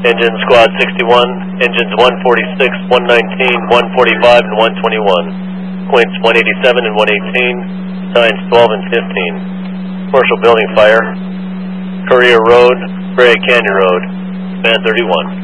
Engine Squad 61, engines 146, 119, 145, and 121. Points 187 and 118, signs 12 and 15. Commercial building fire, Courier Road, Brea Canyon Road, span 31.